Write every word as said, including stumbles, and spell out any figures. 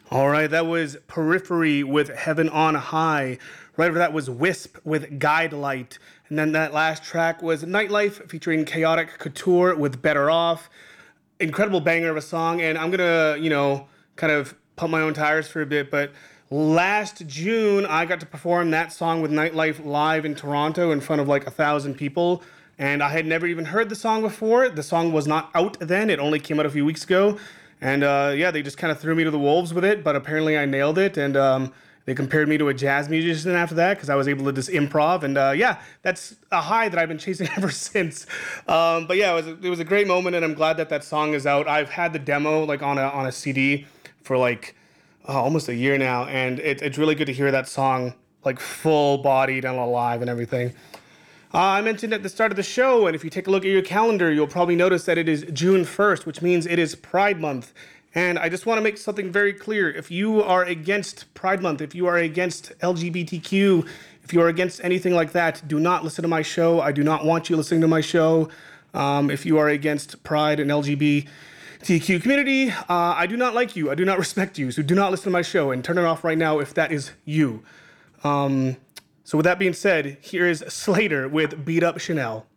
All right, that was Periphery with Heaven on High. Right over that was Wisp with Guide Light. And then that last track was Nightlife featuring Chaotic Couture with Better Off. Incredible banger of a song. And I'm going to, you know, kind of pump my own tires for a bit. But last June, I got to perform that song with Nightlife live in Toronto in front of like a thousand people. And I had never even heard the song before. The song was not out then. It only came out a few weeks ago. And uh, yeah, they just kind of threw me to the wolves with it, but apparently I nailed it. And um, they compared me to a jazz musician after that because I was able to just improv. And uh, yeah, that's a high that I've been chasing ever since. Um, but yeah, it was, a, it was a great moment, and I'm glad that that song is out. I've had the demo like on a on a C D for like oh, almost a year now, and it, it's really good to hear that song like full bodied and alive and everything. Uh, I mentioned at the start of the show, and if you take a look at your calendar, you'll probably notice that it is June first, which means it is Pride Month. And I just want to make something very clear. If you are against Pride Month, if you are against L G B T Q, if you are against anything like that, do not listen to my show. I do not want you listening to my show. Um, if you are against Pride and L G B T Q community, uh, I do not like you. I do not respect you. So do not listen to my show, and turn it off right now if that is you. Um... So with that being said, here is Slater with Beat Up Chanel.